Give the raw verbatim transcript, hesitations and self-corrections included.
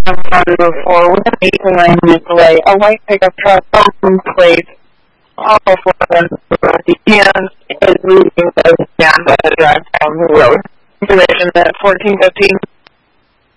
I'm trying to move forward. Within eight to nine minutes away, a white pickup truck from place off of one and is moving down the drive down the road. Information at fourteen fifteen.